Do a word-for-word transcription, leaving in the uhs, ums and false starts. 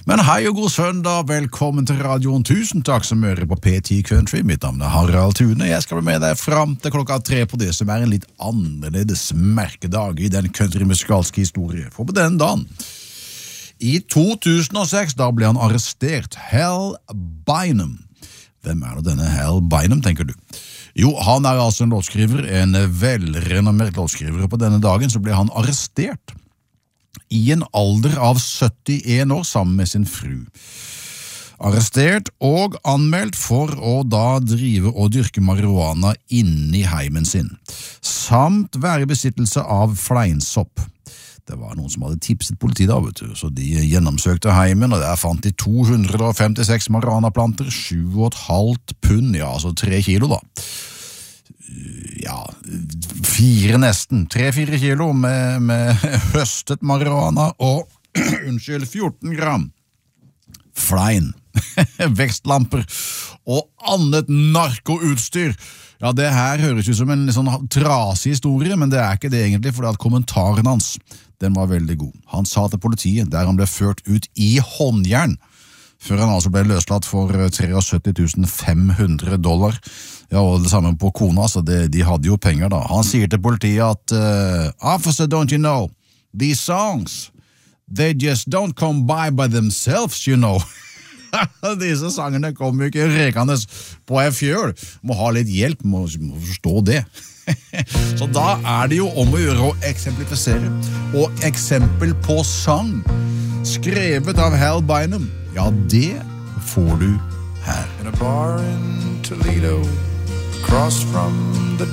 Men hei og god søndag, velkommen til radioen. Tusen takk som hører på P ti Country. Mitt navn er Harald Thune. Jeg skal være med deg frem til klokka tre på det som er en litt annerledes merkedag i den countrymusikalske historie. For på den dagen, i to tusen og seks, da ble han arrestert. Hal Bynum. Hvem er det denne Hal Bynum, tenker du? Jo, han er altså en låtskriver, en velrenommert låtskriver. På denne dagen så ble han arrestert i en alder av syttien år sammen med sin fru. Arrestert og anmeldt for å da drive og dyrke marihuana inni heimen sin, samt være i besittelse av fleinsopp. Det var noen som hadde tipset politiet da, vet du, så de gjennomsøkte heimen, og der fant de to hundre femtiseks marihuanaplanter, sju og et halvt pund, ja, altså tre kilo da. Ja, fire nesten, tre-fire kilo med, med høstet marihuana og, unnskyld, fjorten gram flein, vekstlamper og annet narkoutstyr. Ja, det her høres ut som en litt sånn trasig historie, men det er ikke det egentlig, fordi at kommentaren hans, den var veldig god. Han sa til politiet, der han ble ført ut i håndjern, før han altså ble løslatt for syttitre tusen fem hundre dollar. Ja, og det samme på kona, så det, de hadde jo penger da. Han sier til politiet at uh, Officer, don't you know, these songs, they just don't come by by themselves, you know. Disse sangene kommer jo ikke rekende på en fjøl. Må ha litt hjelp, må, må forstå det. Så da er det jo om å gjøre å eksemplifisere. Og eksempel på sang, skrevet av Hal Bynum, ja, det får du her. In a bar in Toledo, across from the